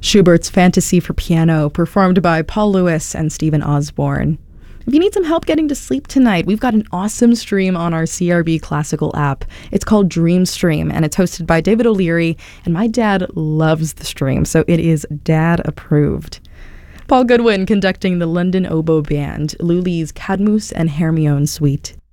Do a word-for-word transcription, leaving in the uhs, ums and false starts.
Schubert's Fantasy for Piano, performed by Paul Lewis and Stephen Osborne. If you need some help getting to sleep tonight, we've got an awesome stream on our C R B Classical app. It's called Dream Stream, and it's hosted by David O'Leary, and my dad loves the stream, so it is dad approved. Paul Goodwin conducting the London Oboe Band, Lully's Cadmus and Hermione Suite.